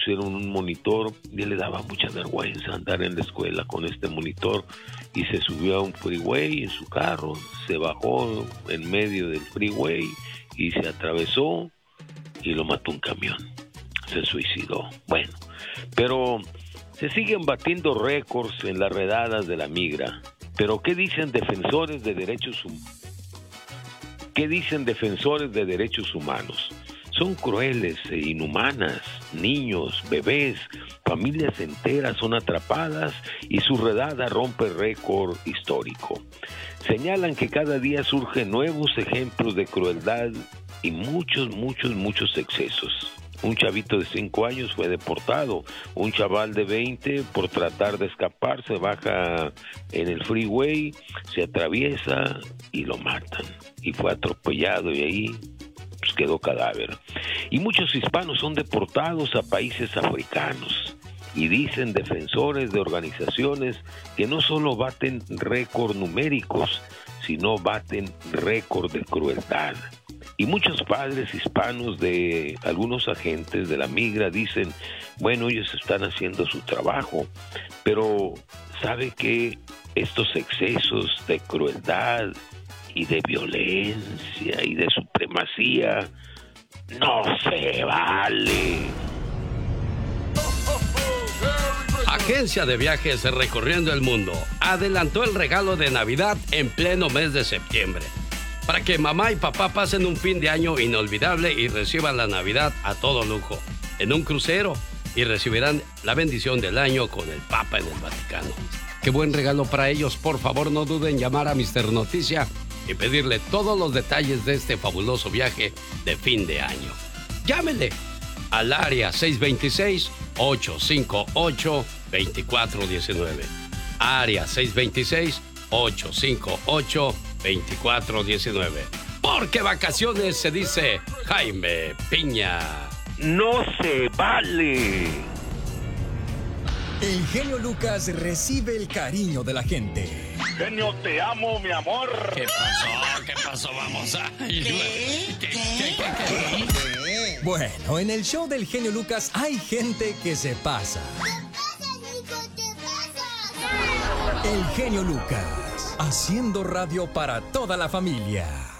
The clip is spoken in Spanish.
pusieron un monitor y le daba mucha vergüenza andar en la escuela con este monitor y se subió a un freeway en su carro, se bajó en medio del freeway y se atravesó y lo mató un camión. Se suicidó. Bueno, pero se siguen batiendo récords en las redadas de la migra. Pero ¿qué dicen defensores de derechos humanos? ¿Qué dicen defensores de derechos humanos? Son crueles e inhumanas. Niños, bebés, familias enteras son atrapadas y su redada rompe récord histórico. Señalan que cada día surgen nuevos ejemplos de crueldad y muchos excesos. Un chavito de 5 años fue deportado. Un chaval de 20 por tratar de escapar se baja en el freeway, se atraviesa y lo matan. Y fue atropellado y ahí pues, quedó cadáver. Y muchos hispanos son deportados a países africanos. Y dicen defensores de organizaciones que no solo baten récord numéricos, sino baten récord de crueldad. Y muchos padres hispanos de algunos agentes de la migra dicen, bueno, ellos están haciendo su trabajo, pero ¿sabe qué? Estos excesos de crueldad y de violencia y de supremacía no se vale. Agencia de Viajes Recorriendo el Mundo adelantó el regalo de Navidad en pleno mes de septiembre, para que mamá y papá pasen un fin de año inolvidable y reciban la Navidad a todo lujo, en un crucero, y recibirán la bendición del año con el Papa en el Vaticano. Qué buen regalo para ellos. Por favor, no duden en llamar a Mr. Noticia y pedirle todos los detalles de este fabuloso viaje de fin de año. Llámenle al área 626-858-2419. Área 626-858-2419. Porque vacaciones se dice Jaime Piña. ¡No se vale! El genio Lucas recibe el cariño de la gente. Genio, te amo, mi amor. ¿Qué pasó? ¿Qué pasó? Vamos a... ¿Qué? Bueno, en el show del genio Lucas hay gente que se pasa. El genio Lucas, haciendo radio para toda la familia.